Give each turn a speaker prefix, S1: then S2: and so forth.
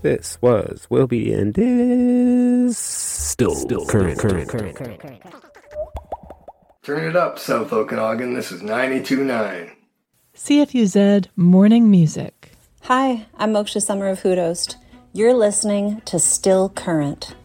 S1: This was, will be, and is still current.
S2: Turn it up, South Okanagan. This is 92.9.
S3: CFUZ Morning Music.
S4: Hi, I'm Moksha Summer of Hoodost. You're listening to Still Current.